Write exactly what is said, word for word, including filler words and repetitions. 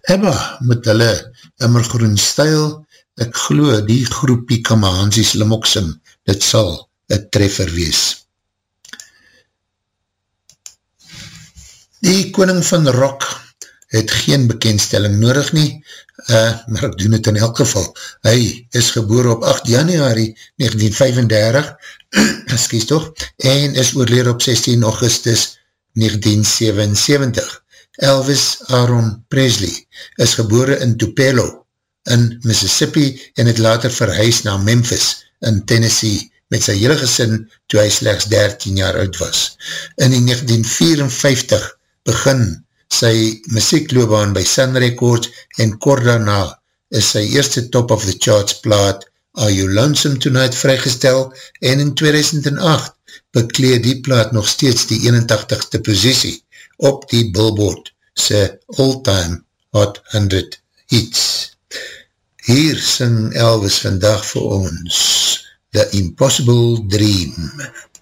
Ebba met hulle immergroen styl, ek glo die groepie Kamahansies Limoksim, dit sal een treffer wees. Die koning van rock het geen bekendstelling nodig nie, uh, maar ek doen het in elk geval. Hy is gebore op agt januari negentien vyfendertig, excuse toch, en is oorlede op sestien augustus negentien sewensewentig. Elvis Aaron Presley is gebore in Tupelo in Mississippi en het later verhuis na Memphis in Tennessee met sy hele gesin toe hy slechts dertien jaar oud was. In die negentien vierenvyftig begin sy muziekloopbaan by Sun Records en kort daarna is sy eerste top of the charts plaat Are You Lonesome Tonight vrygestel en in tweeduisend agt bekleed die plaat nog steeds die eenentachtigste posisie op die Billboard sy all-time Hot honderd hits. Hier sing Elvis vandag vir ons The Impossible Dream.